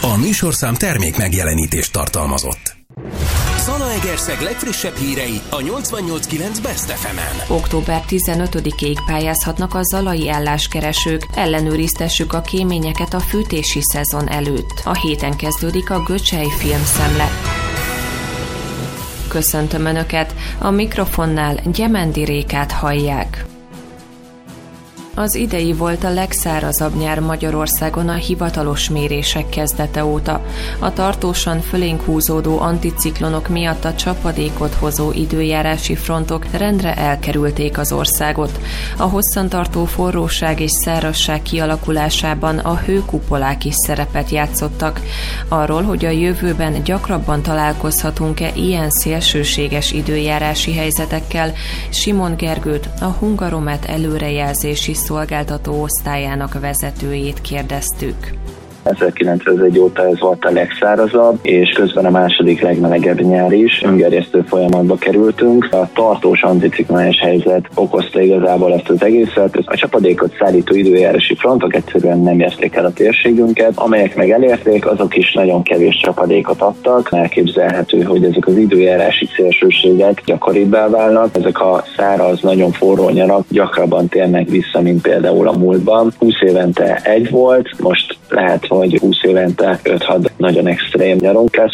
A műsorszám termék megjelenítést tartalmazott. Zalaegerszeg legfrissebb hírei a 88.9 Best FM-en. Október 15-ig pályázhatnak a zalai álláskeresők. Ellenőriztessük a kéményeket a fűtési szezon előtt. A héten kezdődik a Göcsej filmszemle. Köszöntöm Önöket, a mikrofonnál Gyemendi Rékát hallják. Az idei volt a legszárazabb nyár Magyarországon a hivatalos mérések kezdete óta. A tartósan fölénk húzódó anticiklonok miatt a csapadékot hozó időjárási frontok rendre elkerülték az országot. A hosszantartó forróság és szárazság kialakulásában a hőkupolák is szerepet játszottak. Arról, hogy a jövőben gyakrabban találkozhatunk-e ilyen szélsőséges időjárási helyzetekkel, Simon Gergőt, a Hungaromet előrejelzési szolgáltató osztályának vezetőjét kérdeztük. 1901 óta ez volt a legszárazabb, és közben a második legmelegebb nyár is. Öngerjesztő folyamatba kerültünk. A tartós anticiklonás helyzet okozta igazából ezt az egészet. A csapadékot szállító időjárási frontok egyszerűen nem érték el a térségünket. Amelyek meg elérték, azok is nagyon kevés csapadékot adtak. Elképzelhető, hogy ezek az időjárási szélsőségek gyakoribbá válnak. Ezek a száraz, nagyon forró nyarak gyakrabban térnek vissza, mint például a múltban. 20 évente egy volt, most lehet, hogy 20 évente 5-6 nagyon extrém nyarunk lesz.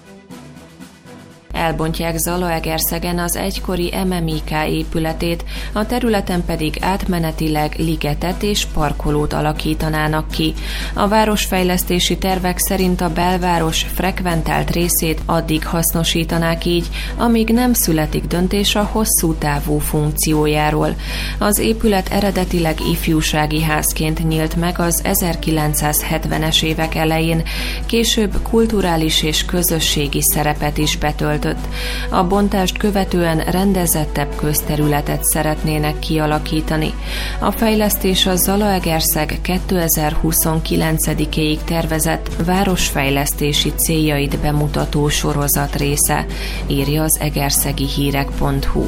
Elbontják Zalaegerszegen az egykori MMIK épületét, a területen pedig átmenetileg ligetet és parkolót alakítanának ki. A városfejlesztési tervek szerint a belváros frekventált részét addig hasznosítanák így, amíg nem születik döntés a hosszú távú funkciójáról. Az épület eredetileg ifjúsági házként nyílt meg az 1970-es évek elején, később kulturális és közösségi szerepet is betöltött. A bontást követően rendezettebb közterületet szeretnének kialakítani. A fejlesztés a Zalaegerszeg 2029-ig tervezett városfejlesztési céljait bemutató sorozat része, írja az egerszegihírek.hu.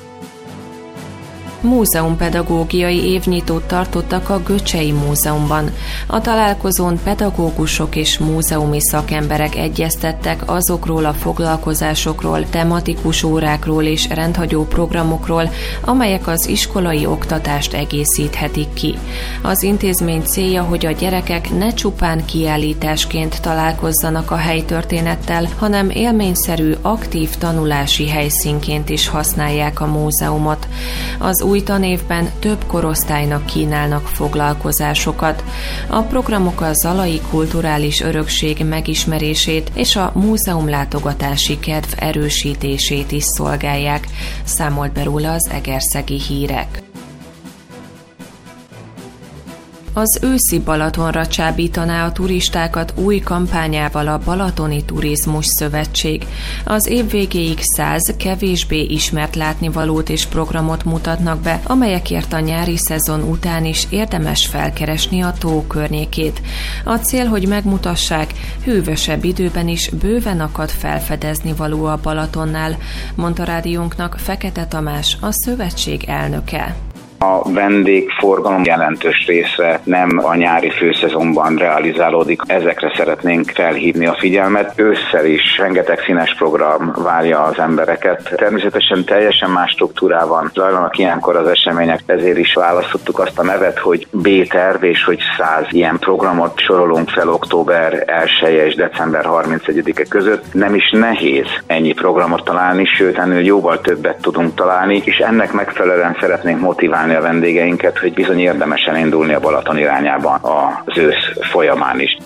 Múzeumpedagógiai évnyitót tartottak a Göcsei Múzeumban. A találkozón pedagógusok és múzeumi szakemberek egyeztettek azokról a foglalkozásokról, tematikus órákról és rendhagyó programokról, amelyek az iskolai oktatást egészíthetik ki. Az intézmény célja, hogy a gyerekek ne csupán kiállításként találkozzanak a helytörténettel, hanem élményszerű, aktív tanulási helyszínként is használják a múzeumot. Az új tanévben több korosztálynak kínálnak foglalkozásokat. A programok a zalai kulturális örökség megismerését és a múzeumlátogatási kedv erősítését is szolgálják, számolt be róla az Egerszegi Hírek. Az őszi Balatonra csábítaná a turistákat új kampányával a Balatoni Turizmus Szövetség. Az év végéig 100 kevésbé ismert látnivalót és programot mutatnak be, amelyekért a nyári szezon után is érdemes felkeresni a tó környékét. A cél, hogy megmutassák, hűvösebb időben is bőven akad felfedezni való a Balatonnál, mondta rádiónknak Fekete Tamás, a szövetség elnöke. A vendégforgalom jelentős része nem a nyári főszezonban realizálódik. Ezekre szeretnénk felhívni a figyelmet. Ősszel is rengeteg színes program várja az embereket. Természetesen teljesen más struktúrában zajlanak ilyenkor az események, ezért is választottuk azt a nevet, hogy B-terv, és hogy 100 ilyen programot sorolunk fel október 1-e és december 31-e között. Nem is nehéz ennyi programot találni, sőt ennél jóval többet tudunk találni, és ennek megfelelően szeretnénk motiválni a vendégeinket, hogy bizony érdemes elindulni a Balaton irányában az ősz folyamán is.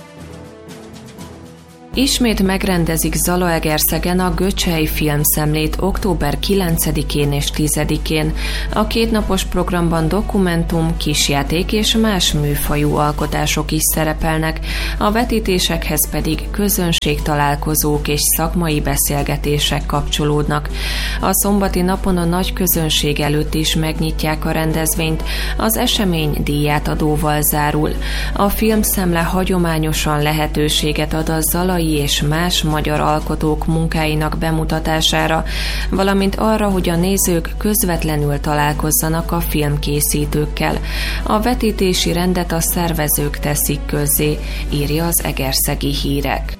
Ismét megrendezik Zalaegerszegen a Göcsej filmszemlét október 9-én és 10-én. A kétnapos programban dokumentum, kisjáték és más műfajú alkotások is szerepelnek, a vetítésekhez pedig közönségtalálkozók és szakmai beszélgetések kapcsolódnak. A szombati napon a nagy közönség előtt is megnyitják a rendezvényt, az esemény díjátadóval zárul. A filmszemle hagyományosan lehetőséget ad a zalai Bolyai és más magyar alkotók munkáinak bemutatására, valamint arra, hogy a nézők közvetlenül találkozzanak a filmkészítőkkel. A vetítési rendet a szervezők teszik közzé, írja az Egerszegi Hírek.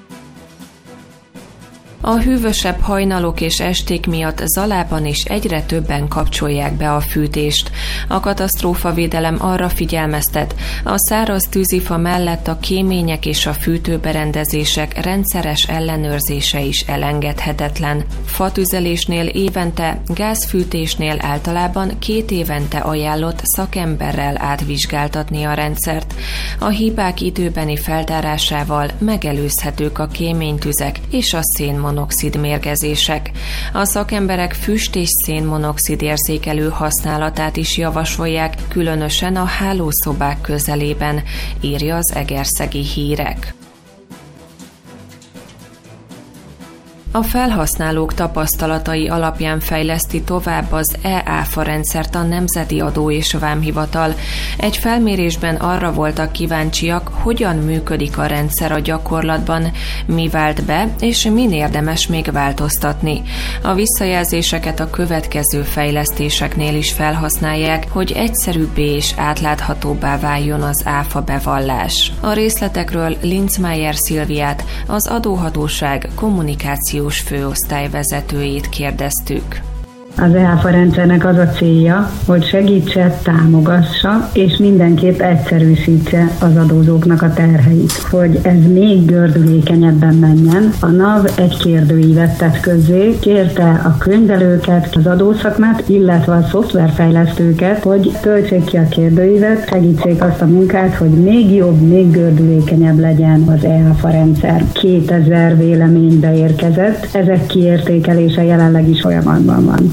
A hűvösebb hajnalok és esték miatt Zalában is egyre többen kapcsolják be a fűtést. A katasztrófavédelem arra figyelmeztet, a száraz tűzifa mellett a kémények és a fűtőberendezések rendszeres ellenőrzése is elengedhetetlen. Fatüzelésnél évente, gázfűtésnél általában 2 évente ajánlott szakemberrel átvizsgáltatni a rendszert. A hibák időbeni feltárásával megelőzhetők a kéménytüzek és a szénmonoxid mérgezések. A szakemberek füst és szénmonoxid érzékelő használatát is javasolják, különösen a hálószobák közelében, írja az Egerszegi Hírek. A felhasználók tapasztalatai alapján fejleszti tovább az e-áfa rendszert a Nemzeti Adó és Vámhivatal. Egy felmérésben arra voltak kíváncsiak, hogyan működik a rendszer a gyakorlatban, mi vált be, és min érdemes még változtatni. A visszajelzéseket a következő fejlesztéseknél is felhasználják, hogy egyszerűbbé és átláthatóbbá váljon az áfa bevallás. A részletekről Linzmeier Szilviát, az adóhatóság kommunikációs főosztályvezetőjét kérdeztük. Az e-áfa rendszernek az a célja, hogy segítse, támogassa és mindenképp egyszerűsítse az adózóknak a terheit. Hogy ez még gördülékenyebben menjen, a NAV egy kérdőívet tett közzé, kérte a könyvelőket, az adószakmát, illetve a szoftverfejlesztőket, hogy töltsék ki a kérdőívet, segítsék azt a munkát, hogy még jobb, még gördülékenyebb legyen az e-áfa rendszer. 2000 vélemény beérkezett, ezek kiértékelése jelenleg is folyamatban van.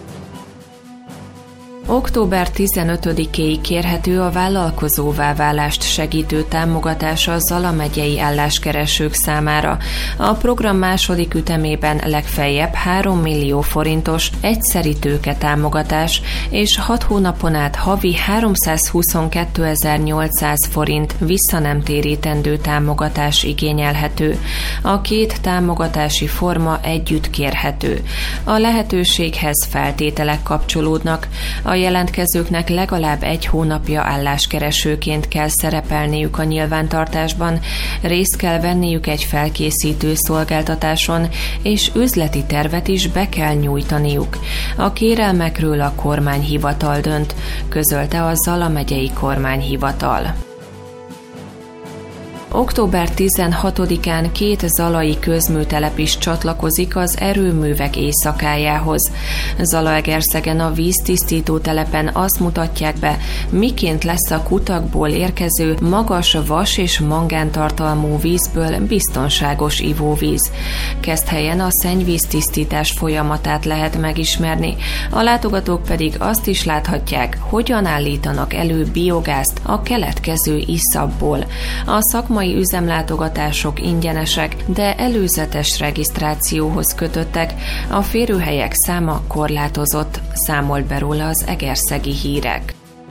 Október 15-éig kérhető a vállalkozóvá válást segítő támogatás a Zala megyei álláskeresők számára. A program második ütemében legfeljebb 3 millió forintos egyszeri tőketámogatás és 6 hónapon át havi 322.800 forint visszanemtérítendő támogatás igényelhető. A 2 támogatási forma együtt kérhető. A lehetőséghez feltételek kapcsolódnak. A jelentkezőknek legalább 1 hónapja álláskeresőként kell szerepelniük a nyilvántartásban, részt kell venniük egy felkészítő szolgáltatáson, és üzleti tervet is be kell nyújtaniuk. A kérelmekről a kormányhivatal dönt, közölte a Zala megyei kormányhivatal. Október 16-án 2 zalai közműtelep is csatlakozik az erőművek éjszakájához. Zalaegerszegen a víztisztító telepen azt mutatják be, miként lesz a kutakból érkező magas vas- és mangántartalmú vízből biztonságos ivóvíz. Kezdhelyen a szennyvíztisztítás folyamatát lehet megismerni, a látogatók pedig azt is láthatják, hogyan állítanak elő biogázt a keletkező iszapból. A szakmai üzemlátogatások ingyenesek, de előzetes regisztrációhoz kötöttek, a férőhelyek száma korlátozott, számolt be róla az Egerszegi Hírek.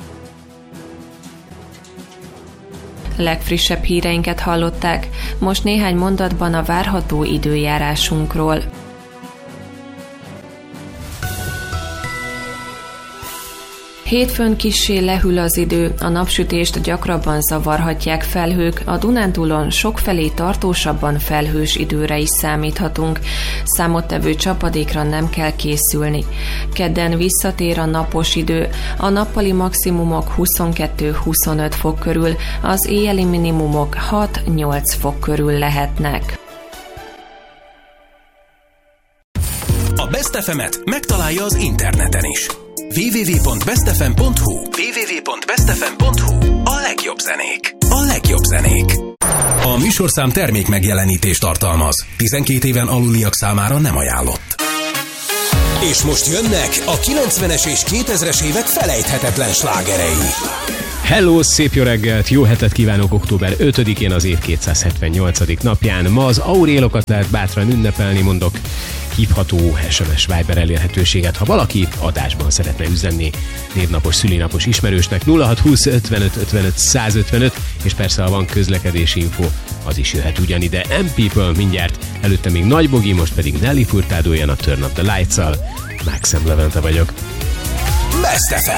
Legfrissebb híreinket hallották, most néhány mondatban a várható időjárásunkról. Hétfőn kissé lehűl az idő, a napsütést gyakrabban zavarhatják felhők, a Dunántúlon sokfelé tartósabban felhős időre is számíthatunk. Számottevő csapadékra nem kell készülni. Kedden visszatér a napos idő, a nappali maximumok 22-25 fok körül, az éjjeli minimumok 6-8 fok körül lehetnek. A Best FM-et megtalálja az interneten is. www.bestfm.hu www.bestfm.hu A legjobb zenék. A legjobb zenék. A műsorszám termék megjelenítést tartalmaz. 12 éven aluliak számára nem ajánlott. És most jönnek a 90-es és 2000-es évek felejthetetlen slágerei. Hello, szép jó reggelt, jó hetet kívánok október 5-én az év 278. napján. Ma az aurélokat lehet bátran ünnepelni, mondok hívható SMS Viber elérhetőséget, ha valaki adásban szeretne üzenni névnapos, szülinapos ismerősnek. 0620 55 55 155, és persze, ha van közlekedési info, az is jöhet ugyanide. M-People mindjárt, előtte még Nagy Bogi, most pedig Nelly Furtado jön a Turn Up The Lights-al. Maxim Levente vagyok. Best FM.